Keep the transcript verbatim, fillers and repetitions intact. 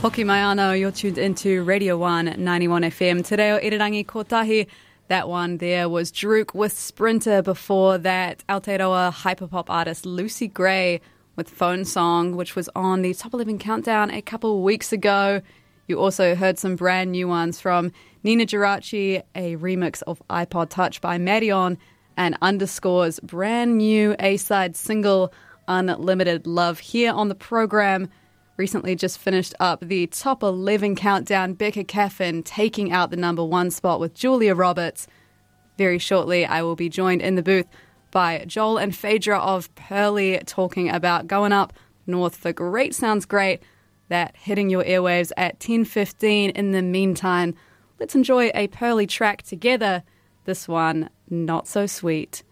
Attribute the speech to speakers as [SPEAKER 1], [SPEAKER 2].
[SPEAKER 1] Hoki mai anō, you're tuned into Radio one ninety-one F M. Te reo irirangi kotahi. That one there was Druk with Sprinter. Before that, Aotearoa hyperpop artist Lucy Gray with Phone Song, which was on the Top eleven Countdown a couple weeks ago. You also heard some brand new ones from Nina Geraci, a remix of iPod Touch by Marion, and Underscore's brand new A-side single, Unlimited Love, here on the program. Recently just finished up the Top eleven Countdown, Becca Caffin taking out the number one spot with Julia Roberts. Very shortly, I will be joined in the booth by Joel and Phaedra of Pearly, talking about going up north for Great Sounds Great, that hitting your airwaves at ten fifteen. In the meantime, let's enjoy a Pearly track together. This one, Not So Sweet.